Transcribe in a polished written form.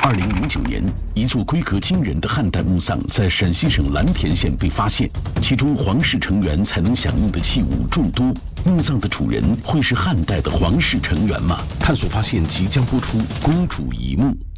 2009年，一座规格惊人的汉代墓葬在陕西省蓝田县被发现，其中皇室成员才能享用的器物众多。墓葬的主人会是汉代的皇室成员吗？探索发现即将播出《公主遗墓》。